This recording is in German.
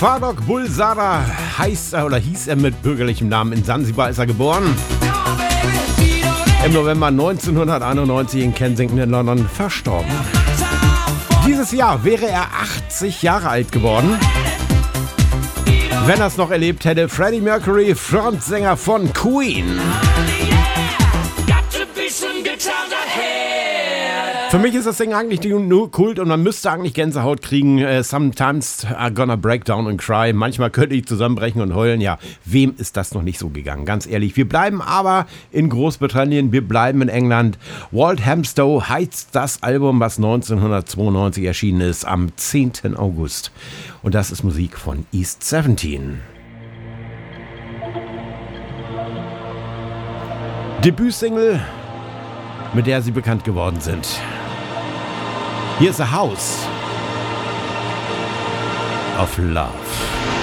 Farrokh Bulsara hieß er mit bürgerlichem Namen. In Sansibar ist er geboren. Im November 1991 in Kensington in London verstorben. Dieses Jahr wäre er 80 Jahre alt geworden. Wenn er es noch erlebt hätte, Freddie Mercury, Frontsänger von Queen. Für mich ist das Ding eigentlich nur Kult und man müsste eigentlich Gänsehaut kriegen. Sometimes I'm gonna break down and cry. Manchmal könnte ich zusammenbrechen und heulen. Ja, wem ist das noch nicht so gegangen? Ganz ehrlich. Wir bleiben aber in Großbritannien, wir bleiben in England. Walt Hamstow heizt das Album, was 1992 erschienen ist, am 10. August. Und das ist Musik von East 17. Debütsingle, mit der sie bekannt geworden sind. Hier ist A House of Love.